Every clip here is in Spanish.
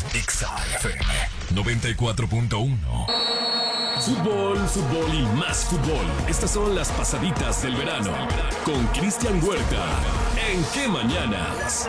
Exa FM 94.1. Fútbol y más fútbol. Estas son las pasaditas del verano con Cristian Huerta. ¿En qué mañanas?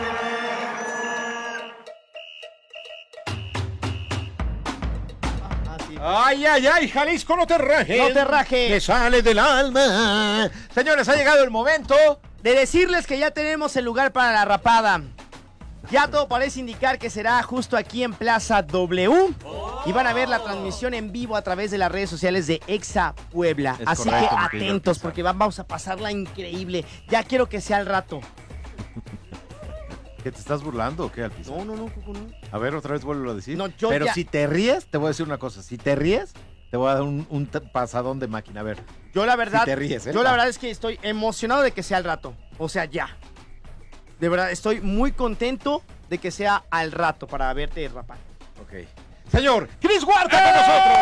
Ay, ay, ay, Jalisco, no te rajes. No te rajes. Me sale del alma. Señores, ha llegado el momento de decirles que ya tenemos el lugar para la rapada. Ya todo parece indicar que será justo aquí en Plaza W. Y van a ver la transmisión en vivo a través de las redes sociales de Exa Puebla. Así que atentos porque vamos a pasarla increíble. Ya quiero que sea al rato. ¿Qué, te estás burlando o qué, Alpiza? No. A ver, otra vez vuelvo a decir. No, pero si te ríes, te voy a decir una cosa. Si te ríes, te voy a dar un pasadón de máquina. A ver. Yo la verdad, si te ríes, yo la verdad es que estoy emocionado de que sea al rato. O sea, ya. De verdad, estoy muy contento de que sea al rato para verte rapar. Ok. Señor, Cris Huerta con nosotros.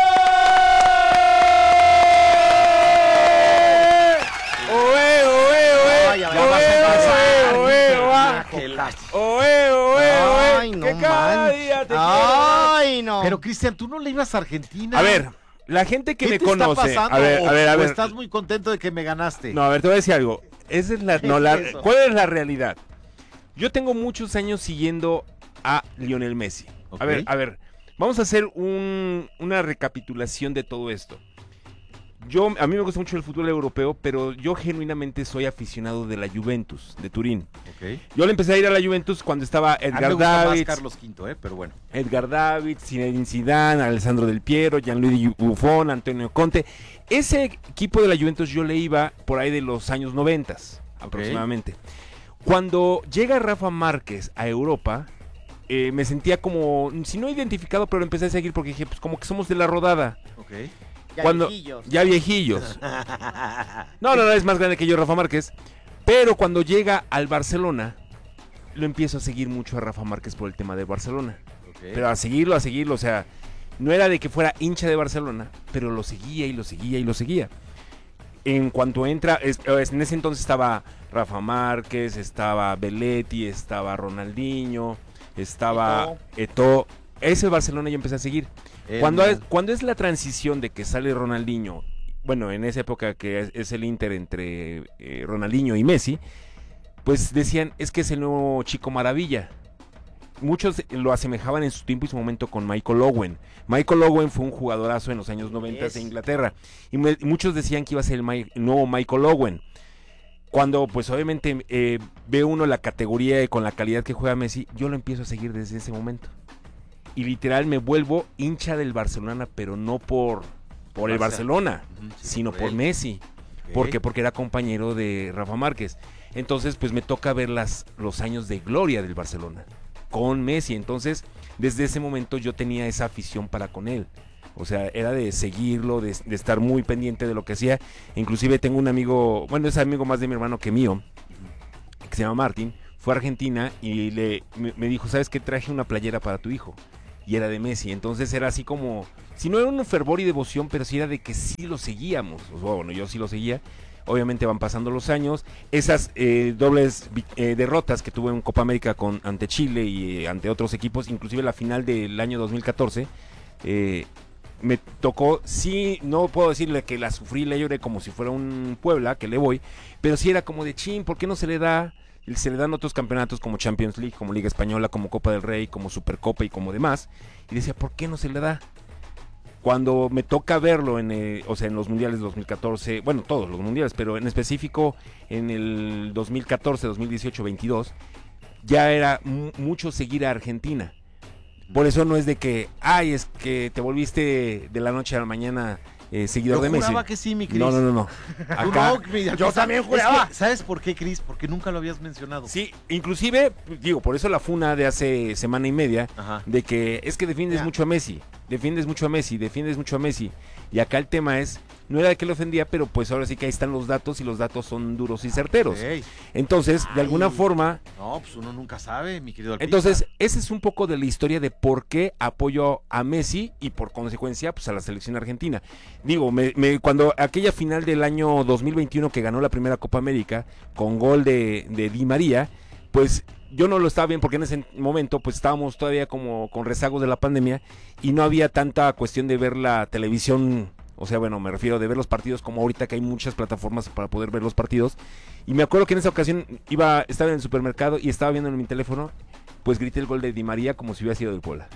Ay, no manches. Ay, no. Pero, Cristian, tú no le ibas a Argentina. A ver, la gente que me conoce. ¿Qué te está pasando? A ver. ¿Estás muy contento de que me ganaste? No, a ver, te voy a decir algo. Esa es ¿cuál es la realidad? Yo tengo muchos años siguiendo a Lionel Messi. Okay. A ver, vamos a hacer una recapitulación de todo esto. A mí me gusta mucho el fútbol europeo, pero yo genuinamente soy aficionado de la Juventus, de Turín. Okay. Yo le empecé a ir a la Juventus cuando estaba Edgar Davids, Carlos V, pero bueno. Edgar Davids, Zinedine Zidane, Alessandro Del Piero, Gianluigi Buffon, Antonio Conte. Ese equipo de la Juventus yo le iba por ahí de los años 90 aproximadamente. Cuando llega Rafa Márquez a Europa, me sentía como, si no identificado, pero lo empecé a seguir porque dije, pues como que somos de la rodada. Okay. Ya viejillos. No, es más grande que yo Rafa Márquez. Pero cuando llega al Barcelona, lo empiezo a seguir mucho a Rafa Márquez por el tema de Barcelona. Okay. Pero a seguirlo, o sea, no era de que fuera hincha de Barcelona, pero lo seguía. En cuanto entra, en ese entonces estaba Rafa Márquez, estaba Belletti, estaba Ronaldinho, estaba Eto'o. Ese Barcelona yo empecé a seguir. Cuando es la transición de que sale Ronaldinho, bueno, en esa época que es el Inter entre Ronaldinho y Messi, pues decían, es que es el nuevo Chico Maravilla. Muchos lo asemejaban en su tiempo y su momento con Michael Owen. Michael Owen fue un jugadorazo en los años 90 de Inglaterra. Y muchos decían que iba a ser el nuevo Michael Owen. Cuando pues obviamente ve uno la categoría con la calidad que juega Messi, yo lo empiezo a seguir desde ese momento. Y literal me vuelvo hincha del Barcelona, pero no por el Barcelona, sino por Messi. Okay. ¿Por qué? Porque era compañero de Rafa Márquez. Entonces pues me toca ver los años de gloria del Barcelona con Messi. Entonces desde ese momento yo tenía esa afición para con él. O sea, era de seguirlo, de estar muy pendiente de lo que hacía. Inclusive tengo un amigo, bueno, es amigo más de mi hermano que mío, que se llama Martín. Fue a Argentina y me dijo, ¿sabes qué? Traje una playera para tu hijo. Y era de Messi, entonces era así como, si no era un fervor y devoción, pero sí era de que sí lo seguíamos. O sea, bueno, yo sí lo seguía. Obviamente van pasando los años. Esas dobles derrotas que tuve en Copa América ante Chile y ante otros equipos, inclusive la final del año 2014, me tocó, sí, no puedo decirle que la sufrí, la lloré como si fuera un Puebla, que le voy, pero sí era como de chin, ¿por qué no se le da? Se le dan otros campeonatos como Champions League, como Liga Española, como Copa del Rey, como Supercopa y como demás. Y decía, ¿por qué no se le da? Cuando me toca verlo en los mundiales de 2014, bueno, todos los mundiales, pero en específico en el 2014, 2018, 22, ya era mucho seguir a Argentina. Por eso no es de que, es que te volviste de la noche a la mañana seguidor de Messi. Yo juraba que sí, mi Cris. No. Acá, yo también juraba. ¿Sabes por qué, Cris? Porque nunca lo habías mencionado. Sí, inclusive, digo, por eso la funa de hace semana y media, de que es que defiendes mucho a Messi. Y acá el tema es, no era de que lo ofendía, pero pues ahora sí que ahí están los datos y los datos son duros y certeros. Okay. Entonces, de alguna forma... No, pues uno nunca sabe, mi querido Alpiza. Entonces, esa es un poco de la historia de por qué apoyo a Messi y por consecuencia, pues a la selección argentina. Digo, cuando aquella final del año 2021 que ganó la primera Copa América, con gol de Di María, pues yo no lo estaba bien porque en ese momento pues estábamos todavía como con rezagos de la pandemia y no había tanta cuestión de ver la televisión, o sea, bueno, me refiero de ver los partidos como ahorita que hay muchas plataformas para poder ver los partidos. Y me acuerdo que en esa ocasión estaba en el supermercado y estaba viendo en mi teléfono, pues grité el gol de Di María como si hubiera sido del Puebla.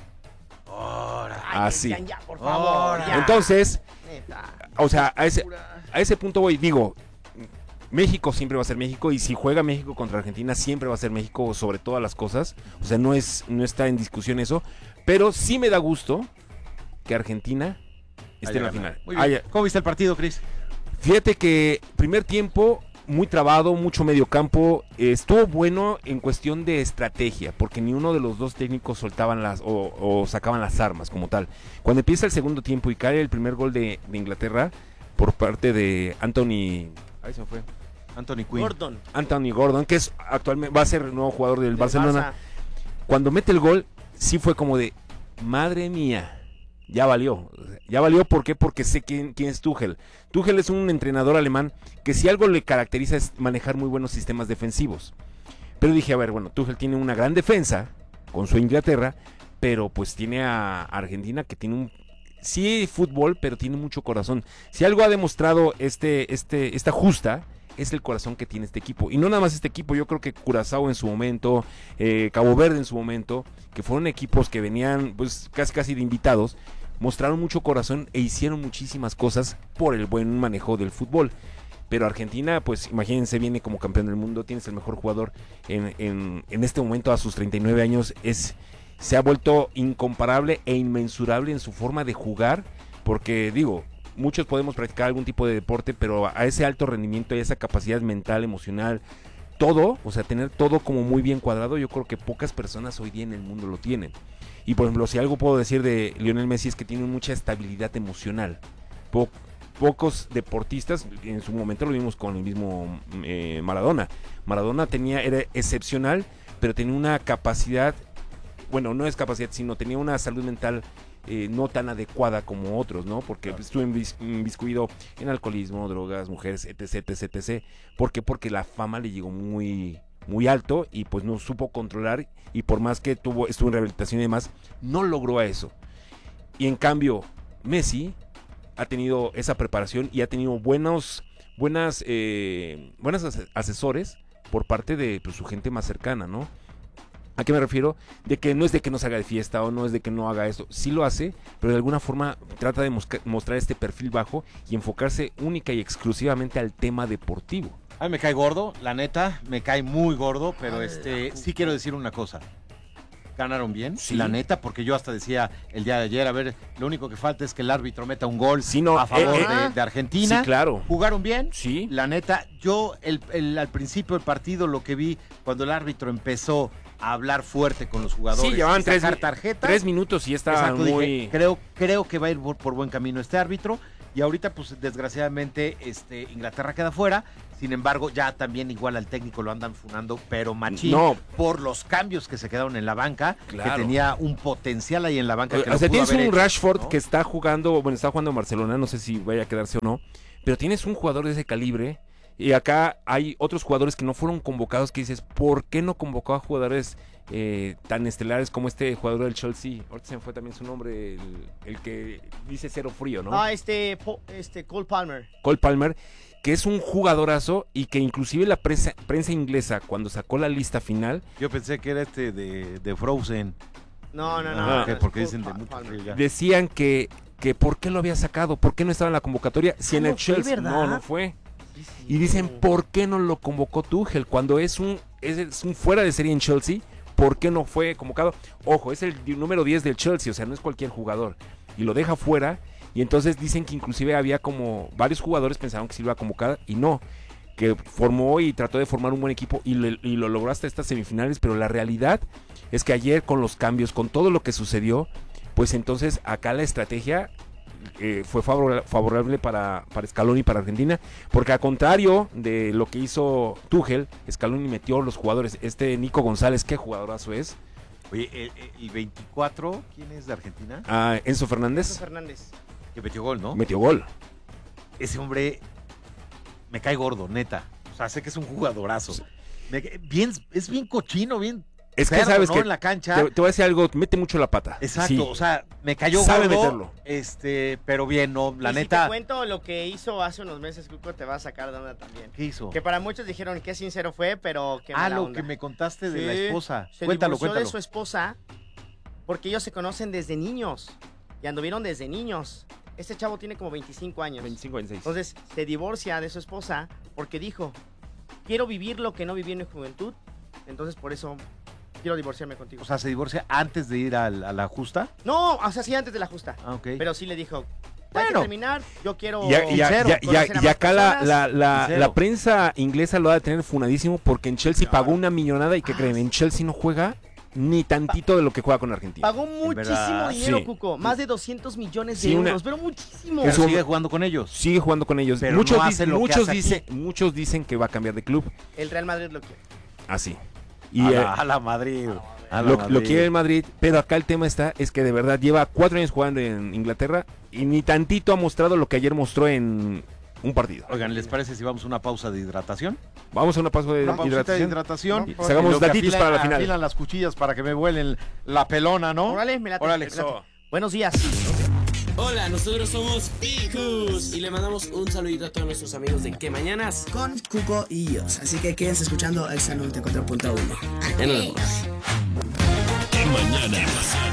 Así. Ya, por favor, ya. Entonces, Neta. o sea, a ese punto voy, digo, México siempre va a ser México y si juega México contra Argentina siempre va a ser México sobre todas las cosas. O sea, no está en discusión eso, pero sí me da gusto que Argentina esté en la final. Muy bien. ¿Cómo viste el partido, Cris? Fíjate que primer tiempo muy trabado, mucho medio campo, estuvo bueno en cuestión de estrategia, porque ni uno de los dos técnicos soltaban o sacaban las armas como tal. Cuando empieza el segundo tiempo y cae el primer gol de Inglaterra por parte de Anthony, ahí se me fue. Anthony Gordon, que actualmente va a ser el nuevo jugador del Barcelona. Cuando mete el gol, sí fue como de, madre mía, ya valió. ¿Por qué? Porque sé quién es Tuchel. Tuchel es un entrenador alemán que si algo le caracteriza es manejar muy buenos sistemas defensivos. Pero dije, a ver, bueno, Tuchel tiene una gran defensa con su Inglaterra, pero pues tiene a Argentina que tiene sí fútbol, pero tiene mucho corazón. Si algo ha demostrado esta justa es el corazón que tiene este equipo. Y no nada más este equipo, yo creo que Curazao en su momento, Cabo Verde en su momento, que fueron equipos que venían pues casi de invitados, mostraron mucho corazón e hicieron muchísimas cosas por el buen manejo del fútbol. Pero Argentina, pues imagínense, viene como campeón del mundo, tienes el mejor jugador en este momento a sus 39 años, se ha vuelto incomparable e inmensurable en su forma de jugar, porque digo, muchos podemos practicar algún tipo de deporte, pero a ese alto rendimiento y esa capacidad mental, emocional, todo, o sea, tener todo como muy bien cuadrado, yo creo que pocas personas hoy día en el mundo lo tienen. Y por ejemplo, si algo puedo decir de Lionel Messi es que tiene mucha estabilidad emocional. Pocos deportistas, en su momento lo vimos con el mismo Maradona. Maradona era excepcional, pero tenía una capacidad, bueno, no es capacidad, sino tenía una salud mental no tan adecuada como otros, ¿no? Porque estuvo inmiscuido en alcoholismo, drogas, mujeres, etc. ¿Por qué? Porque la fama le llegó muy alto y pues no supo controlar, y por más que estuvo en rehabilitación y demás, no logró a eso. Y en cambio, Messi ha tenido esa preparación y ha tenido buenos asesores por parte de pues, su gente más cercana, ¿no? ¿A qué me refiero? De que no es de que no se haga de fiesta o no es de que no haga esto. Sí lo hace, pero de alguna forma trata de mostrar este perfil bajo y enfocarse única y exclusivamente al tema deportivo. A mí me cae gordo, la neta, me cae muy gordo, pero sí quiero decir una cosa. Ganaron bien, sí, la neta, porque yo hasta decía el día de ayer, a ver, lo único que falta es que el árbitro meta un gol a favor de Argentina. Sí, claro. Jugaron bien, sí. La neta, yo al principio del partido lo que vi cuando el árbitro empezó a hablar fuerte con los jugadores, sí, llevaban tarjetas, 3 minutos y estaba muy... Dije, creo que va a ir por buen camino este árbitro, y ahorita pues desgraciadamente Inglaterra queda fuera. Sin embargo, ya también igual al técnico lo andan funando, pero machín, por los cambios que se quedaron en la banca, claro, que tenía un potencial ahí en la banca. O sea, tienes un Rashford, ¿no?, que está jugando en Barcelona, no sé si vaya a quedarse o no, pero tienes un jugador de ese calibre, y acá hay otros jugadores que no fueron convocados, que dices, ¿por qué no convocó a jugadores tan estelares como este jugador del Chelsea? Ahorita se me fue también su nombre, el que dice cero frío, ¿no? Cole Palmer. Cole Palmer, que es un jugadorazo y que inclusive la prensa inglesa, cuando sacó la lista final... Yo pensé que era de Frozen. No. Porque dicen de mucho frío ya. Decían que ¿por qué lo había sacado? ¿Por qué no estaba en la convocatoria? Si en el Chelsea... No fue. Y dicen, ¿por qué no lo convocó Tuchel? Cuando es un fuera de serie en Chelsea, ¿por qué no fue convocado? Ojo, es el número 10 del Chelsea, o sea, no es cualquier jugador. Y lo deja fuera, y entonces dicen que inclusive había como varios jugadores pensaron que se iba a convocar, y no, que formó y trató de formar un buen equipo, y lo logró hasta estas semifinales, pero la realidad es que ayer con los cambios, con todo lo que sucedió, pues entonces acá la estrategia... fue favorable para Scaloni y para Argentina, porque a contrario de lo que hizo Tuchel, Scaloni metió los jugadores. Nico González, qué jugadorazo es. Oye, ¿y 24? ¿Quién es de Argentina? Enzo Fernández. Que metió gol, ¿no? Metió gol. Ese hombre me cae gordo, neta. O sea, sé que es un jugadorazo. Es bien cochino, bien. Es que sabes ¿no? que en la cancha. Te voy a decir algo, mete mucho la pata. Exacto, sí. o sea, me cayó sabe gordo, meterlo. Pero bien, no, la y neta. Si te cuento lo que hizo hace unos meses, Cuco, te va a sacar de onda también. ¿Qué hizo? Que para muchos dijeron que sincero fue, pero qué mala lo onda. que me contaste de la Sí, esposa. Se Cuéntalo. de su esposa porque ellos se conocen desde niños y anduvieron desde niños. Este chavo tiene como 25 años. 25, 26. Entonces se divorcia de su esposa porque dijo, quiero vivir lo que no viví en mi juventud, entonces por eso quiero divorciarme contigo. O sea, ¿se divorcia antes de ir a la justa? No, o sea, sí antes de la justa. Ah, ok. Pero sí le dijo, hay que terminar, yo quiero y acá la prensa inglesa lo ha de tener funadísimo porque en Chelsea pagó una millonada y que creen, en Chelsea no juega ni tantito de lo que juega con Argentina. Pagó muchísimo dinero, sí. Cuco. Más de 200 millones de euros, pero muchísimo. Pero sigue jugando con ellos. Sigue jugando con ellos. Pero muchos dicen que va a cambiar de club. El Real Madrid lo quiere. Así. Y a la Madrid. Lo quiere el Madrid, pero acá el tema es que de verdad lleva 4 años jugando en Inglaterra y ni tantito ha mostrado lo que ayer mostró en un partido. Oigan, ¿les parece si vamos a una pausa de hidratación? Vamos a una pausa de hidratación. Y sacamos datitos para la final. Afilan las cuchillas para que me vuelen la pelona, ¿no? Órale, me late. Buenos días. Hola, nosotros somos Picus y le mandamos un saludito a todos nuestros amigos de Que Mañanas con Cuco y Yos. Así que quédense escuchando el Salud de 4.1. Ya nos vemos. Que Mañanas.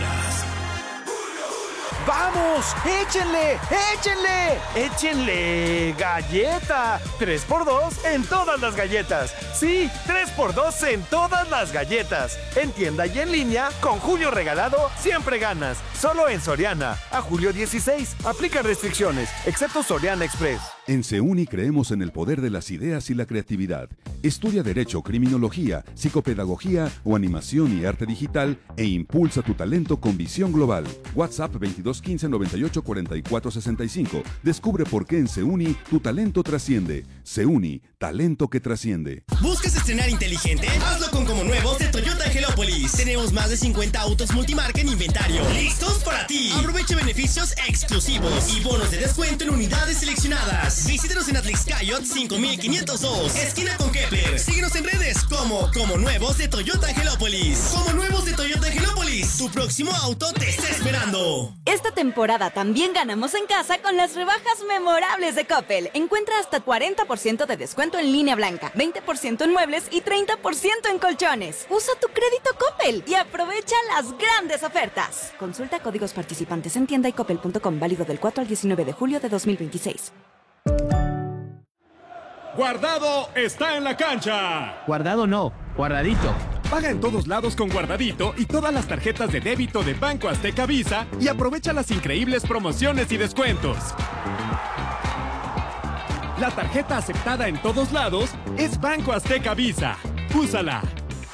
¡Vamos! ¡Échenle! ¡Échenle! ¡Échenle! ¡Galleta! 3x2 en todas las galletas. Sí, 3x2 en todas las galletas. En tienda y en línea, con Julio Regalado, siempre ganas. Solo en Soriana. A julio 16. Aplican restricciones, excepto Soriana Express. En CEUNI creemos en el poder de las ideas y la creatividad. Estudia Derecho, Criminología, Psicopedagogía o Animación y Arte Digital e impulsa tu talento con visión global. WhatsApp 2215 98 44 65. Descubre por qué en CEUNI tu talento trasciende. CEUNI, talento que trasciende. ¿Buscas estrenar inteligente? Hazlo con Como Nuevos de Toyota Angelópolis. Tenemos más de 50 autos multimarca en inventario. ¡Listos para ti! Aprovecha beneficios exclusivos y bonos de descuento en unidades seleccionadas. Visítanos en Atlix Cayot 5502, esquina con Kepler. Síguenos en redes como Nuevos de Toyota Angelópolis. Como Nuevos de Toyota Angelópolis. Tu próximo auto te está esperando. Esta temporada también ganamos en casa con las rebajas memorables de Coppel. Encuentra hasta 40% de descuento en línea blanca, 20% en muebles y 30% en colchones. Usa tu crédito Coppel y aprovecha las grandes ofertas. Consulta códigos participantes en tienda y coppel.com, válido del 4 al 19 de julio de 2026. Guardado está en la cancha. Guardado no, guardadito. Paga en todos lados con Guardadito y todas las tarjetas de débito de Banco Azteca Visa y aprovecha las increíbles promociones y descuentos. La tarjeta aceptada en todos lados es Banco Azteca Visa. ¡Úsala!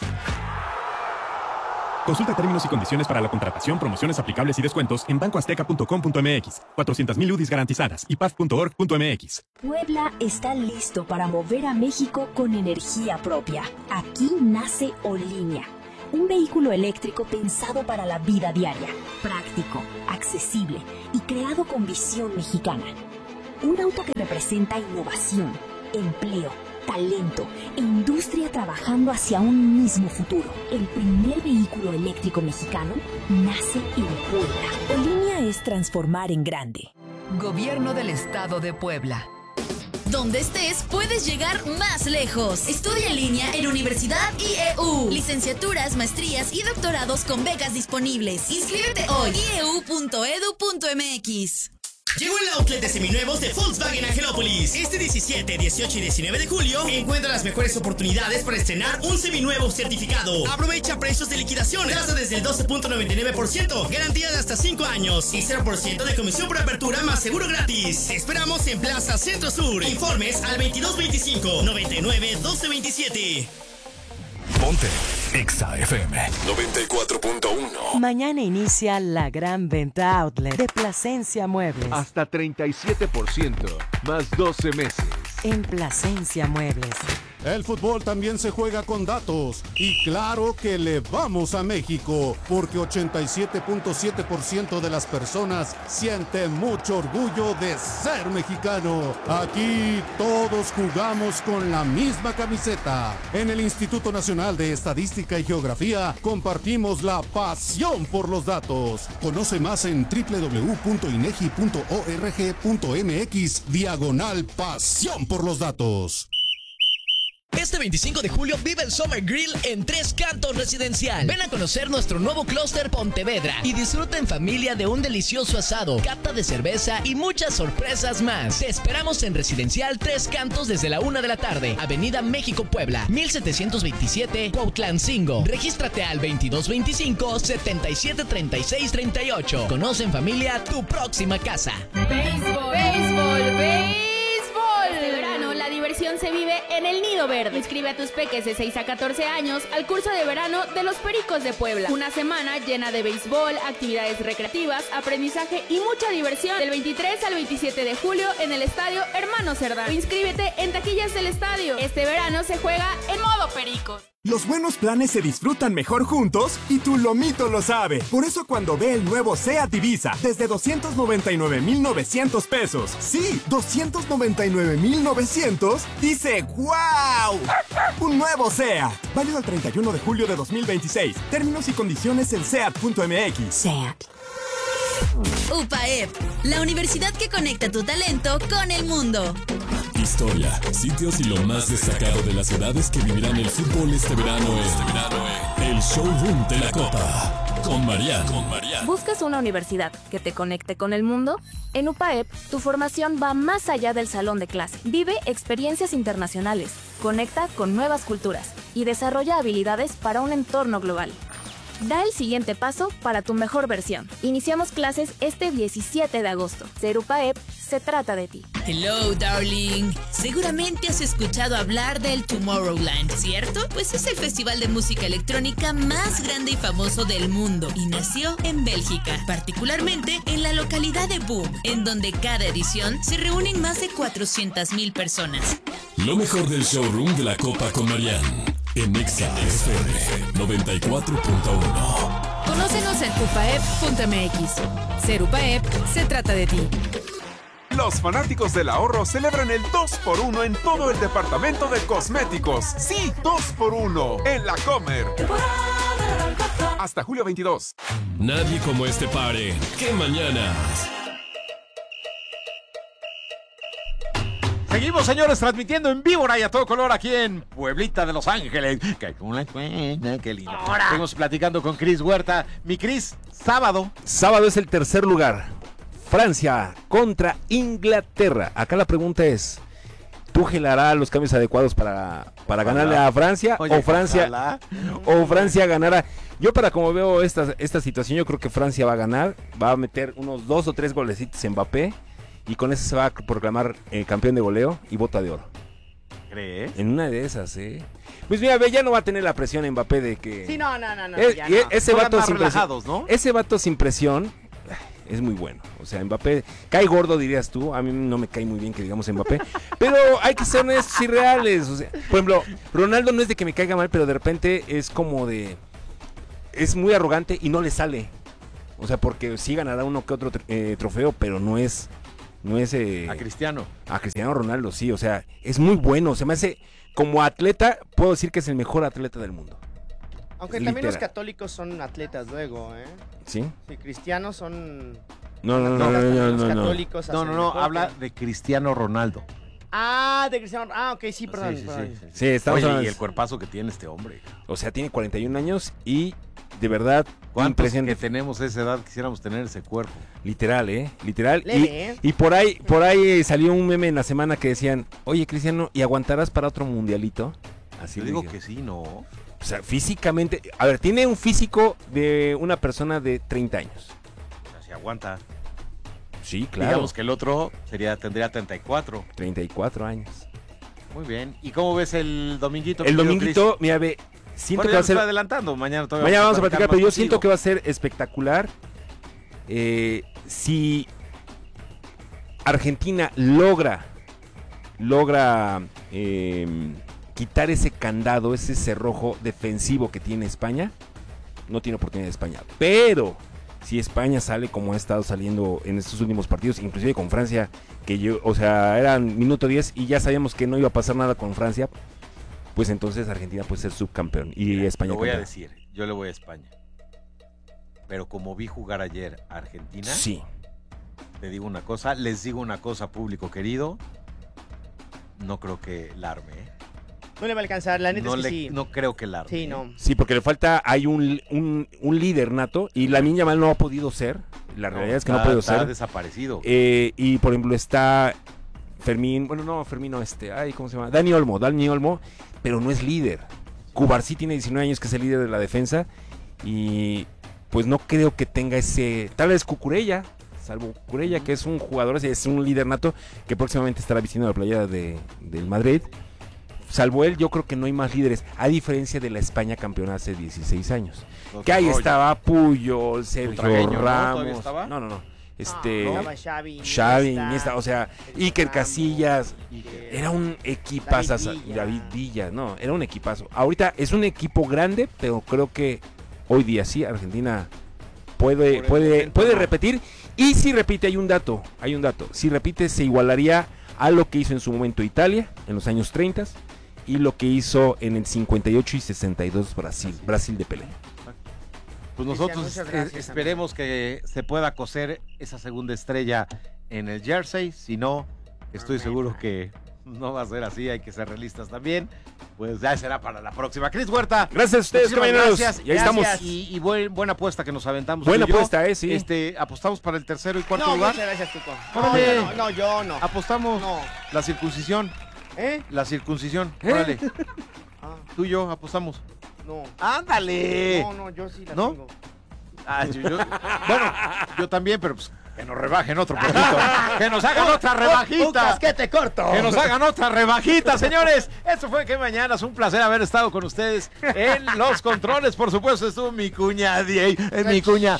Consulta términos y condiciones para la contratación, promociones aplicables y descuentos en bancoazteca.com.mx. 400,000 UDIs garantizadas y paz.org.mx. Puebla está listo para mover a México con energía propia. Aquí nace Olinia, un vehículo eléctrico pensado para la vida diaria, práctico, accesible y creado con visión mexicana. Un auto que representa innovación, empleo, talento e industria trabajando hacia un mismo futuro. El primer vehículo eléctrico mexicano nace en Puebla. Olinia es transformar en grande. Gobierno del Estado de Puebla. Donde estés, puedes llegar más lejos. Estudia en línea en Universidad IEU. Licenciaturas, maestrías y doctorados con becas disponibles. Inscríbete hoy. ieu.edu.mx. Llegó el outlet de seminuevos de Volkswagen Angelópolis. Este 17, 18 y 19 de julio encuentra las mejores oportunidades para estrenar un seminuevo certificado. Aprovecha precios de liquidación, tasa desde el 12.99%, garantía de hasta 5 años y 0% de comisión por apertura más seguro gratis. Te esperamos en Plaza Centro Sur. Informes al 2225 99 1227. Ponte Exa FM 94.1. Mañana inicia la gran venta outlet de Plasencia Muebles. Hasta 37%, más 12 meses. En Plasencia Muebles. El fútbol también se juega con datos. Y claro que le vamos a México, porque 87.7% de las personas sienten mucho orgullo de ser mexicano. Aquí todos jugamos con la misma camiseta. En el Instituto Nacional de Estadística y Geografía compartimos la pasión por los datos. Conoce más en www.inegi.org.mx/pasión por los datos. Este 25 de julio vive el Summer Grill en Tres Cantos Residencial. Ven a conocer nuestro nuevo clúster Pontevedra y disfruta en familia de un delicioso asado, cata de cerveza y muchas sorpresas más. Te esperamos en Residencial Tres Cantos desde la 1 de la tarde, Avenida México, Puebla, 1727, Cuautlancingo. Regístrate al 2225-773638. Conoce en familia tu próxima casa. ¡Béisbol! ¡Béisbol! ¡Béisbol! Este verano la diversión se vive en el Nido Verde. Inscribe a tus peques de 6 a 14 años al curso de verano de los Pericos de Puebla. Una semana llena de béisbol, actividades recreativas, aprendizaje y mucha diversión del 23 al 27 de julio en el Estadio Hermano Cerdán. Inscríbete en taquillas del estadio. Este verano se juega en modo Pericos. Los buenos planes se disfrutan mejor juntos y tu lomito lo sabe. Por eso cuando ve el nuevo SEAT Ibiza desde 299,900 pesos, sí, 299,900, dice ¡wow! Un nuevo SEAT, válido al 31 de julio de 2026. Términos y condiciones en SEAT.mx. SEAT. UPAEP, la universidad que conecta tu talento con el mundo. Historia, sitios y lo más destacado de las ciudades que vivirán el fútbol este verano en el Showroom de la Copa con Marian. ¿Buscas una universidad que te conecte con el mundo? En UPAEP, tu formación va más allá del salón de clase. Vive experiencias internacionales, conecta con nuevas culturas y desarrolla habilidades para un entorno global. Da el siguiente paso para tu mejor versión. Iniciamos clases este 17 de agosto. Ser UPAEP se trata de ti. Hello, darling. Seguramente has escuchado hablar del Tomorrowland, ¿cierto? Pues es el festival de música electrónica más grande y famoso del mundo y nació en Bélgica, particularmente en la localidad de Boom, en donde cada edición se reúnen más de 400,000 personas. Lo mejor del Showroom de la Copa con Marian en Exa FM 94.1. Conócenos en upaep.mx. Ser UPAEP se trata de ti. Los fanáticos del ahorro celebran el 2x1 en todo el departamento de cosméticos. Sí, 2x1 en La Comer. Hasta julio 22. Nadie como este pare. ¡Qué mañanas! Seguimos, señores, transmitiendo en vivo y a todo color aquí en Pueblita de Los Ángeles. Qué lindo. Seguimos platicando con Cris Huerta. Mi Cris, sábado. Sábado es el tercer lugar. Francia contra Inglaterra. Acá la pregunta es, ¿Tuchel hará los cambios adecuados para ganarle a Francia? Oye, ¿O Francia ganará? Yo para como veo esta situación, yo creo que Francia va a ganar. Va a meter unos 2 o 3 golecitos en Mbappé. Y con eso se va a proclamar campeón de goleo y bota de oro. ¿Crees? En una de esas, Pues mira, ya no va a tener la presión Mbappé de que... Sí, no. Ese vato sin relajados, ¿no? Ese vato sin presión es muy bueno. O sea, Mbappé cae gordo, dirías tú. A mí no me cae muy bien que digamos Mbappé. Pero hay que ser honestos y reales. O sea, por ejemplo, Ronaldo no es de que me caiga mal, pero de repente es como de... Es muy arrogante y no le sale. O sea, porque sí ganará uno que otro trofeo, pero no es a Cristiano. A Cristiano Ronaldo, sí, o sea, es muy bueno. Se me hace, como atleta, puedo decir que es el mejor atleta del mundo. Aunque también los católicos son atletas luego, ¿Sí? Sí, cristianos son... No. Católicos No, habla de Cristiano Ronaldo. Ah, de Cristiano. Ah, ok, sí, perdón. Sí, estamos hablando. Y el cuerpazo que tiene este hombre. O sea, tiene 41 años y de verdad ¿cuántos que tenemos esa edad quisiéramos tener ese cuerpo? Literal, literal. Y por ahí salió un meme en la semana que decían, oye, Cristiano, ¿y aguantarás para otro mundialito? Así yo digo que sí, ¿no? O sea, físicamente, a ver, tiene un físico de una persona de 30 años. O sea, si aguanta. Sí, claro. Digamos que el otro tendría 34. 34 años. Muy bien. ¿Y cómo ves el dominguito? El dominguito, mira, siento que va a ser... adelantando, mañana vamos a platicar, pero yo siento que va a ser espectacular. Si Argentina logra quitar ese candado, ese cerrojo defensivo que tiene España, no tiene oportunidad de España. Pero si España sale como ha estado saliendo en estos últimos partidos, inclusive con Francia, que eran minuto 10 y ya sabíamos que no iba a pasar nada con Francia, pues entonces Argentina puede ser subcampeón y España Lo voy campeón. a decir, yo le voy a España. Pero como vi jugar ayer a Argentina, sí. Les digo una cosa, público querido, no creo que la arme, ¿eh? No le va a alcanzar, la neta es que sí. No creo que la arme. Sí, no. Sí, porque le falta, hay un líder nato y Lamine Yamal no ha podido ser. La realidad es que no ha podido ser. Está desaparecido. Y por ejemplo está Fermín, ¿cómo se llama? Dani Olmo, pero no es líder. Cubarsí tiene 19 años, que es el líder de la defensa, y pues no creo que tenga ese, tal vez Cucurella, salvo Cucurella, que es un jugador, es un líder nato, que próximamente estará vistiendo la playera del Madrid. Salvo él, yo creo que no hay más líderes, a diferencia de la España campeona hace 16 años. Que ahí estaba Puyol, Sergio Ramos. No. Estaba Xavi, Iniesta, o sea, Iker Casillas. Era un equipazo. David Villa, era un equipazo. Ahorita es un equipo grande, pero creo que hoy día sí, Argentina puede repetir. Y si repite, hay un dato. Si repite, se igualaría a lo que hizo en su momento Italia en los años 30 y lo que hizo en el 58 y 62 Brasil de Pelé. Pues nosotros esperemos que se pueda coser esa segunda estrella en el jersey, si no, estoy seguro que no va a ser así, hay que ser realistas también. Pues ya será para la próxima. Cris Huerta. Gracias a ustedes, compañeros. Gracias. Y ahí estamos. Y buena apuesta que nos aventamos. Buena apuesta, sí. ¿Apostamos para el tercero y cuarto lugar? Muchas gracias, Tuco. No, yo no. Apostamos. No. La circuncisión. La circuncisión. Órale. Tú y yo apostamos. No. ¡Ándale! No, yo sí la ¿No? tengo. Bueno, yo también, pero pues que nos rebajen otro poquito. Que nos hagan otra rebajita. Un casquete corto. Que nos hagan otra rebajita, señores. Esto fue Que Mañana. Es un placer haber estado con ustedes en los controles. Por supuesto, estuvo mi cuña 10. Mi cuña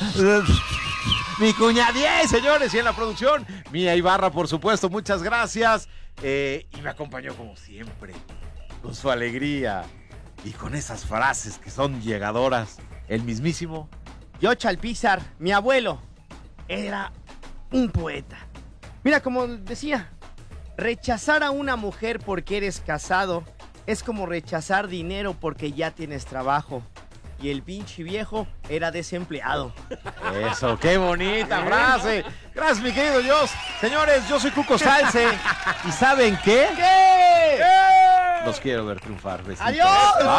10, señores. Y en la producción, Mía Ibarra, por supuesto. Muchas gracias. Y me acompañó como siempre, con su alegría y con esas frases que son llegadoras. El mismísimo Yocho Alpizar, mi abuelo, era un poeta. Mira, como decía, rechazar a una mujer porque eres casado es como rechazar dinero porque ya tienes trabajo. Y el pinche viejo era desempleado. Eso, qué bonita frase. Gracias, mi querido Jos. Señores, yo soy Cuco Salce. ¿Y saben qué? ¿Qué? Los quiero ver triunfar. Besitos. ¡Adiós!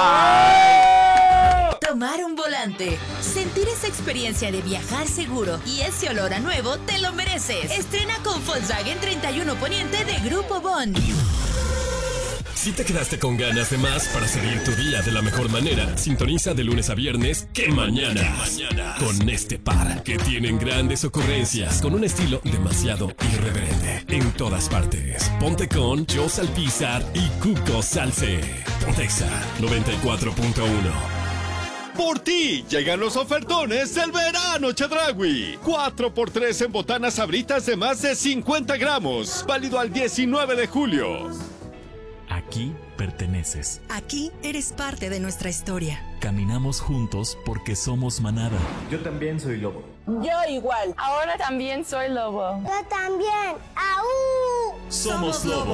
Bye. Tomar un volante, sentir esa experiencia de viajar seguro y ese olor a nuevo te lo mereces. Estrena con Volkswagen 31 Poniente de Grupo Bond. Si te quedaste con ganas de más para seguir tu día de la mejor manera, sintoniza de lunes a viernes Que Mañana con este par que tienen grandes ocurrencias con un estilo demasiado irreverente en todas partes. Ponte con Jos Alpizar y Cuco Salce. Pontexa 94.1. Por ti llegan los ofertones del verano Chedraui. 4x3 en botanas Sabritas de más de 50 gramos. Válido al 19 de julio. Aquí perteneces. Aquí eres parte de nuestra historia. Caminamos juntos porque somos manada. Yo también soy lobo. Yo igual. Ahora también soy lobo. Yo también. ¡Aú! Somos lobo.